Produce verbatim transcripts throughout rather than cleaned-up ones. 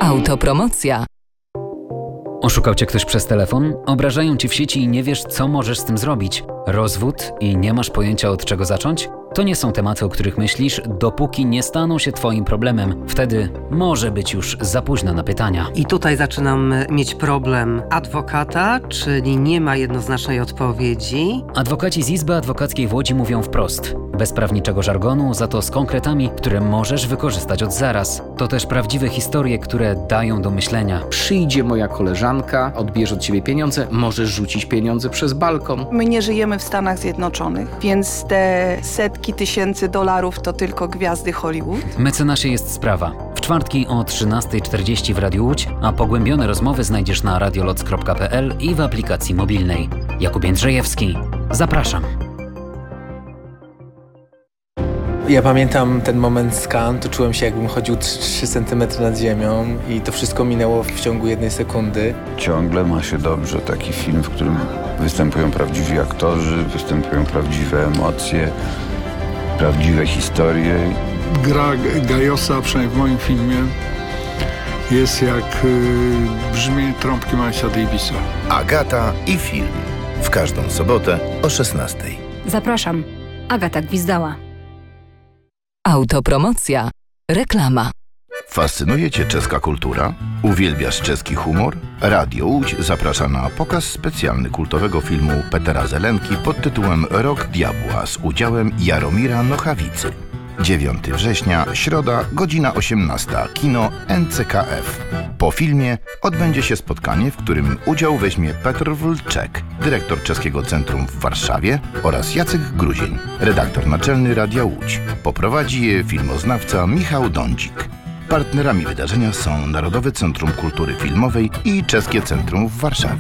Autopromocja. Oszukał cię ktoś przez telefon? Obrażają ci w sieci i nie wiesz, co możesz z tym zrobić? Rozwód i nie masz pojęcia, od czego zacząć? To nie są tematy, o których myślisz, dopóki nie staną się twoim problemem. Wtedy może być już za późno na pytania. I tutaj zaczynam mieć problem adwokata, czyli nie ma jednoznacznej odpowiedzi. Adwokaci z Izby Adwokackiej w Łodzi mówią wprost. Bez prawniczego żargonu, za to z konkretami, które możesz wykorzystać od zaraz. To też prawdziwe historie, które dają do myślenia. Przyjdzie moja koleżanka, odbierze od ciebie pieniądze, możesz rzucić pieniądze przez balkon. My nie żyjemy w Stanach Zjednoczonych, więc te setki tysięcy dolarów to tylko gwiazdy Hollywood. Mecenasie jest sprawa. W czwartki o trzynasta czterdzieści w Radiu Łódź, a pogłębione rozmowy znajdziesz na radioloc kropka p l i w aplikacji mobilnej. Jakub Jędrzejewski. Zapraszam. Ja pamiętam ten moment skan, to czułem się, jakbym chodził trzy centymetry nad ziemią i to wszystko minęło w ciągu jednej sekundy. Ciągle ma się dobrze. Taki film, w którym występują prawdziwi aktorzy, występują prawdziwe emocje, prawdziwe historie. Gra Gajosa, przynajmniej w moim filmie, jest jak yy, brzmienie trąbki Milesa Davisa. Agata i film. W każdą sobotę o szesnastej. Zapraszam. Agata Gwizdała. Autopromocja. Reklama. Fascynuje cię czeska kultura? Uwielbiasz czeski humor? Radio Łódź zaprasza na pokaz specjalny kultowego filmu Petera Zelenki pod tytułem Rok Diabła z udziałem Jaromira Nochawicy. dziewiątego września, środa, godzina osiemnasta, kino N C K F. Po filmie odbędzie się spotkanie, w którym udział weźmie Petr Wlczek, dyrektor Czeskiego Centrum w Warszawie, oraz Jacek Gruzień, redaktor naczelny Radia Łódź. Poprowadzi je filmoznawca Michał Dądzik. Partnerami wydarzenia są Narodowe Centrum Kultury Filmowej i Czeskie Centrum w Warszawie.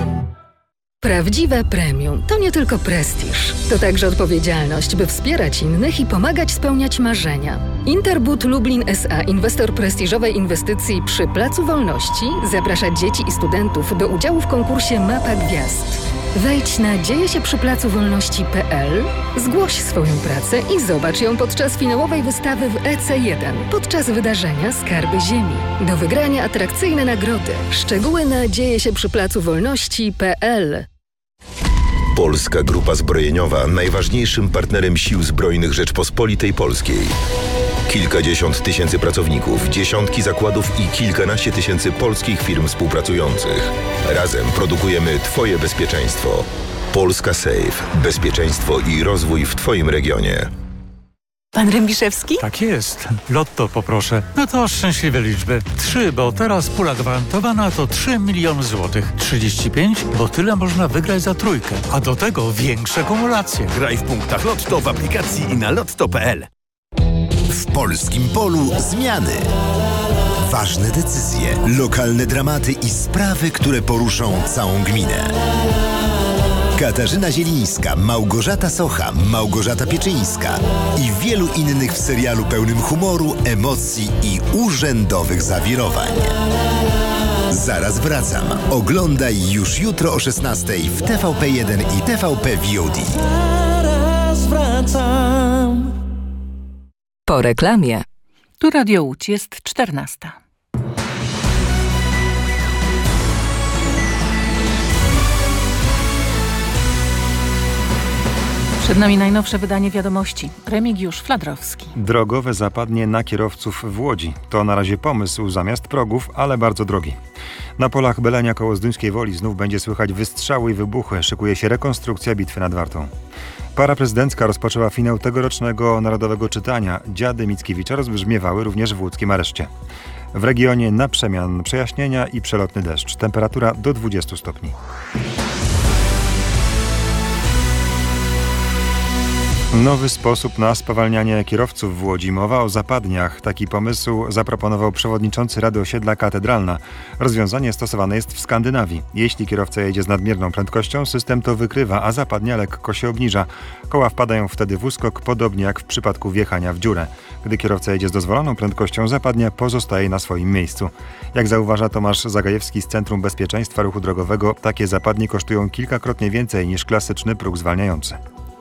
Prawdziwe premium to nie tylko prestiż, to także odpowiedzialność, by wspierać innych i pomagać spełniać marzenia. Interbud Lublin S A, inwestor prestiżowej inwestycji przy Placu Wolności, zaprasza dzieci i studentów do udziału w konkursie Mapa Gwiazd. Wejdź na dzieje się przy placu wolności kropka p l, zgłoś swoją pracę i zobacz ją podczas finałowej wystawy w E C jeden, podczas wydarzenia Skarby Ziemi. Do wygrania atrakcyjne nagrody. Szczegóły na dzieje się przy placu wolności kropka p l. Polska Grupa Zbrojeniowa, najważniejszym partnerem Sił Zbrojnych Rzeczpospolitej Polskiej. Kilkadziesiąt tysięcy pracowników, dziesiątki zakładów i kilkanaście tysięcy polskich firm współpracujących. Razem produkujemy Twoje bezpieczeństwo. Polska Safe. Bezpieczeństwo i rozwój w Twoim regionie. Pan Rębiszewski? Tak jest. Lotto poproszę. No to szczęśliwe liczby. Trzy, bo teraz pula gwarantowana to trzy miliony złotych. trzydzieści pięć, bo tyle można wygrać za trójkę. A do tego większe kumulacje. Graj w punktach Lotto w aplikacji i na lotto kropka p l. W polskim polu zmiany. Ważne decyzje, lokalne dramaty i sprawy, które poruszą całą gminę. Katarzyna Zielińska, Małgorzata Socha, Małgorzata Pieczyńska i wielu innych w serialu pełnym humoru, emocji i urzędowych zawirowań. Zaraz wracam. Oglądaj już jutro o szesnastej w T V P jeden i T V P V O D. Zaraz wracam. Po reklamie. Tu Radio Łódź, jest czternasta. Przed nami najnowsze wydanie wiadomości. Remigiusz Fladrowski. Drogowe zapadnie na kierowców w Łodzi. To na razie pomysł zamiast progów, ale bardzo drogi. Na polach Belenia koło Zduńskiej Woli znów będzie słychać wystrzały i wybuchy. Szykuje się rekonstrukcja bitwy nad Wartą. Para prezydencka rozpoczęła finał tegorocznego Narodowego Czytania. Dziady Mickiewicza rozbrzmiewały również w łódzkim areszcie. W regionie na przemian przejaśnienia i przelotny deszcz. Temperatura do dwudziestu stopni. Nowy sposób na spowalnianie kierowców w Łodzi. Mowa o zapadniach. Taki pomysł zaproponował przewodniczący Rady Osiedla Katedralna. Rozwiązanie stosowane jest w Skandynawii. Jeśli kierowca jedzie z nadmierną prędkością, system to wykrywa, a zapadnia lekko się obniża. Koła wpadają wtedy w uskok, podobnie jak w przypadku wjechania w dziurę. Gdy kierowca jedzie z dozwoloną prędkością, zapadnia pozostaje na swoim miejscu. Jak zauważa Tomasz Zagajewski z Centrum Bezpieczeństwa Ruchu Drogowego, takie zapadnie kosztują kilkakrotnie więcej niż klasyczny próg zwalniający.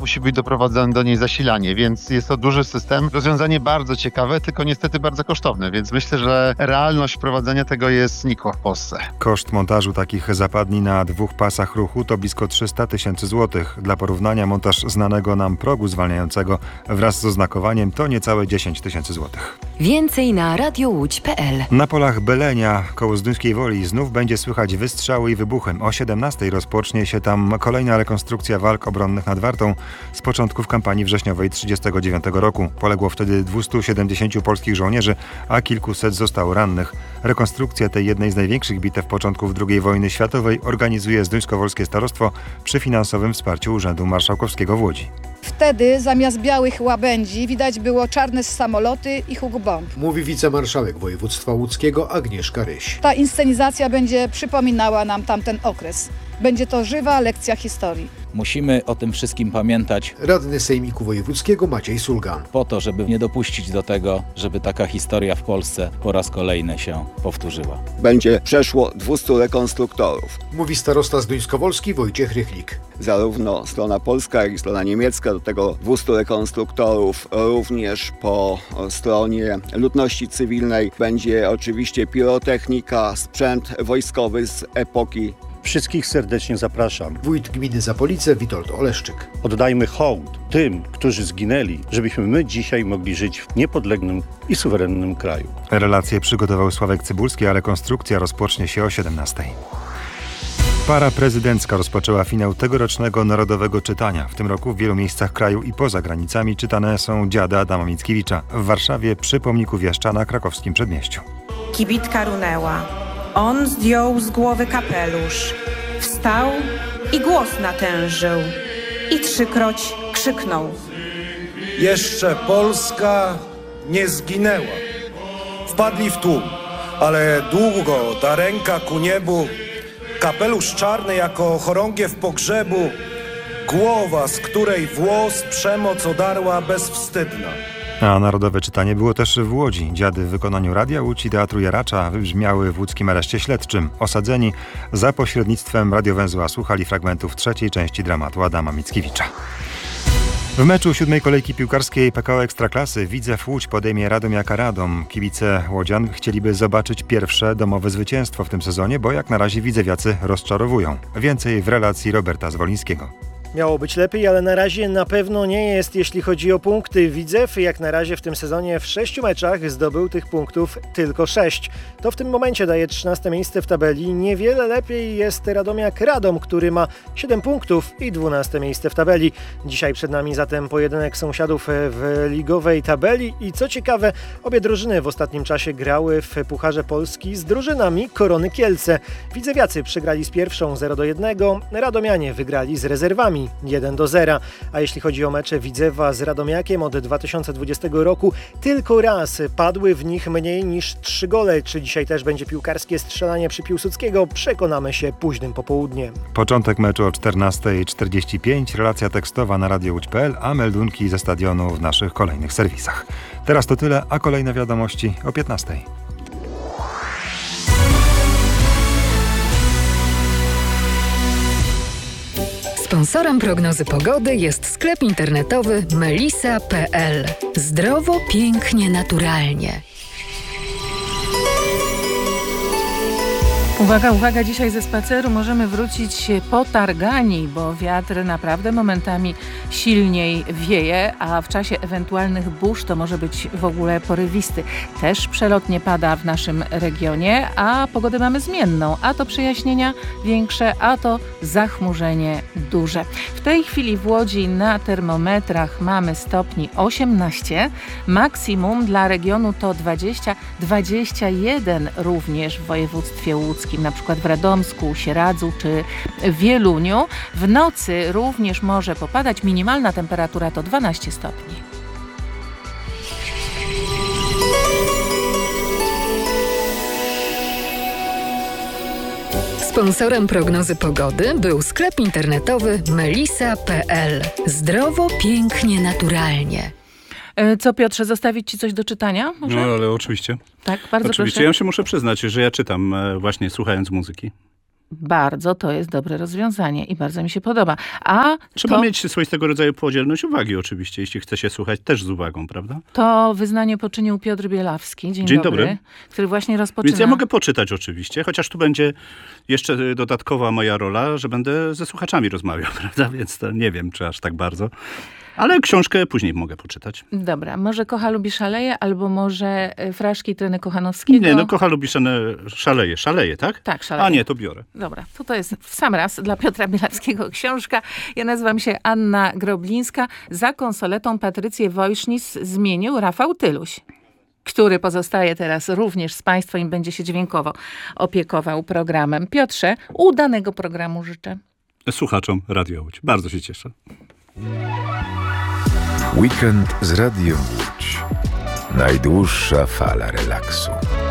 musi być doprowadzone do niej zasilanie, więc jest to duży system. Rozwiązanie bardzo ciekawe, tylko niestety bardzo kosztowne, więc myślę, że realność wprowadzenia tego jest nikła w Polsce. Koszt montażu takich zapadni na dwóch pasach ruchu to blisko trzysta tysięcy złotych. Dla porównania montaż znanego nam progu zwalniającego wraz z oznakowaniem to niecałe dziesięć tysięcy złotych. Więcej na radio łódź kropka pe el. Na polach Belenia koło Zduńskiej Woli znów będzie słychać wystrzały i wybuchy. O siedemnastej rozpocznie się tam kolejna rekonstrukcja walk obronnych nad Wartą z początków kampanii wrześniowej trzydziestego dziewiątego roku. Poległo wtedy dwieście siedemdziesięciu polskich żołnierzy, a kilkuset zostało rannych. Rekonstrukcja tej jednej z największych bitew początków drugiej wojny światowej organizuje Zduńskowolskie Starostwo przy finansowym wsparciu Urzędu Marszałkowskiego w Łodzi. Wtedy zamiast białych łabędzi widać było czarne samoloty i huk bomb. Mówi wicemarszałek województwa łódzkiego Agnieszka Ryś. Ta inscenizacja będzie przypominała nam tamten okres. Będzie to żywa lekcja historii. Musimy o tym wszystkim pamiętać. Radny Sejmiku Wojewódzkiego Maciej Sulgan. Po to, żeby nie dopuścić do tego, żeby taka historia w Polsce po raz kolejny się powtórzyła. Będzie przeszło dwieście rekonstruktorów. Mówi starosta zduńskowolski Wojciech Rychlik. Zarówno strona polska, jak i strona niemiecka, do tego dwieście rekonstruktorów. Również po stronie ludności cywilnej będzie oczywiście pirotechnika, sprzęt wojskowy z epoki. Wszystkich serdecznie zapraszam. Wójt gminy Zapolice Witold Oleszczyk. Oddajmy hołd tym, którzy zginęli, żebyśmy my dzisiaj mogli żyć w niepodległym i suwerennym kraju. Relację przygotował Sławek Cybulski, a rekonstrukcja rozpocznie się o siedemnastej. Para prezydencka rozpoczęła finał tegorocznego Narodowego Czytania. W tym roku w wielu miejscach kraju i poza granicami czytane są Dziady Adama Mickiewicza. W Warszawie przy pomniku Wieszcza na krakowskim Przedmieściu. Kibitka runęła. On zdjął z głowy kapelusz, wstał i głos natężył i trzykroć krzyknął. Jeszcze Polska nie zginęła. Wpadli w tłum, ale długo ta ręka ku niebu, kapelusz czarny jako chorągiew pogrzebu, głowa, z której włos przemoc odarła bezwstydna. A Narodowe Czytanie było też w Łodzi. Dziady w wykonaniu Radia Łódź i Teatru Jaracza wybrzmiały w łódzkim areszcie śledczym. Osadzeni za pośrednictwem radiowęzła słuchali fragmentów trzeciej części dramatu Adama Mickiewicza. W meczu siódmej kolejki piłkarskiej P K O Ekstraklasy Widzew Łódź podejmie Radomiaka Radom. Kibice łodzian chcieliby zobaczyć pierwsze domowe zwycięstwo w tym sezonie, bo jak na razie widzewiacy rozczarowują. Więcej w relacji Roberta Zwolińskiego. Miało być lepiej, ale na razie na pewno nie jest, jeśli chodzi o punkty. Widzew jak na razie w tym sezonie w sześciu meczach zdobył tych punktów tylko sześć. To w tym momencie daje trzynaste miejsce w tabeli. Niewiele lepiej jest Radomiak Radom, który ma siedem punktów i dwunaste miejsce w tabeli. Dzisiaj przed nami zatem pojedynek sąsiadów w ligowej tabeli i co ciekawe, obie drużyny w ostatnim czasie grały w Pucharze Polski z drużynami Korony Kielce. Widzewiacy przegrali z pierwszą zero do jednego, Radomianie wygrali z rezerwami jeden do zera, a jeśli chodzi o mecze Widzewa z Radomiakiem od dwa tysiące dwudziestego roku, tylko raz padły w nich mniej niż trzy gole. Czy dzisiaj też będzie piłkarskie strzelanie przy Piłsudskiego? Przekonamy się późnym popołudniem. Początek meczu o czternasta czterdzieści pięć, relacja tekstowa na radio łódź kropka pe el, a meldunki ze stadionu w naszych kolejnych serwisach. Teraz to tyle, a kolejne wiadomości o piętnastej. Sponsorem prognozy pogody jest sklep internetowy melisa kropka pe el. Zdrowo, pięknie, naturalnie. Uwaga, uwaga, dzisiaj ze spaceru możemy wrócić potargani, bo wiatr naprawdę momentami silniej wieje, a w czasie ewentualnych burz to może być w ogóle porywisty. Też przelotnie pada w naszym regionie, a pogodę mamy zmienną, a to przejaśnienia większe, a to zachmurzenie duże. W tej chwili w Łodzi na termometrach mamy stopni osiemnaście, maksimum dla regionu to dwadzieścia, dwadzieścia jeden również w województwie łódzkim, na przykład w Radomsku, Sieradzu czy Wieluniu. W nocy również może popadać, minimalna temperatura to dwanaście stopni. Sponsorem prognozy pogody był sklep internetowy melisa kropka pe el. Zdrowo, pięknie, naturalnie. Co, Piotrze, zostawić Ci coś do czytania? Może? No ale oczywiście. Tak, bardzo oczywiście. proszę. Ja się muszę przyznać, że ja czytam właśnie słuchając muzyki. Bardzo to jest dobre rozwiązanie i bardzo mi się podoba. A Trzeba to, mieć swoistego rodzaju podzielność uwagi oczywiście, jeśli chce się słuchać też z uwagą, prawda? to wyznanie poczynił Piotr Bielawski. Dzień, Dzień dobry, dobry. który właśnie rozpoczyna. Więc ja mogę poczytać oczywiście, chociaż tu będzie jeszcze dodatkowa moja rola, że będę ze słuchaczami rozmawiał, prawda? Więc to nie wiem, czy aż tak bardzo. Ale książkę później mogę poczytać. Dobra, może Kocha, lubi, szaleje, albo może e, Fraszki Treny Kochanowskiego. Nie, no Kocha, lubi, szane- szaleje. Szaleje, tak? Tak, szaleje. A nie, to biorę. Dobra, to to jest w sam raz dla Piotra Bielawskiego książka. Ja nazywam się Anna Groblińska. Za konsoletą Patrycję Wojsznis zmienił Rafał Tyluś, który pozostaje teraz również z Państwem i będzie się dźwiękowo opiekował programem. Piotrze, udanego programu życzę. Słuchaczom Radio Łódź. Bardzo się cieszę. Weekend z Radiem Łódź. Najdłuższa fala relaksu.